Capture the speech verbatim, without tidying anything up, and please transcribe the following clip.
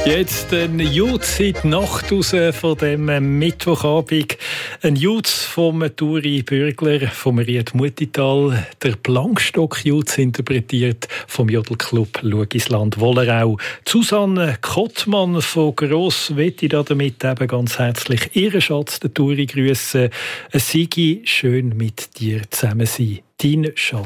Jetzt ein Jutz in die Nacht raus von dem Mittwochabend. Ein Jutz vom Turi Bürgler, vom Ried Mutital. Der Plankstock-Jutz interpretiert vom Jodelclub Lugisland Wollerau. Susanne Kottmann von Gross möchte damit eben ganz herzlich ihren Schatz, den Turi, grüssen. Es sei schön mit dir zusammen sein. Dein Schatz.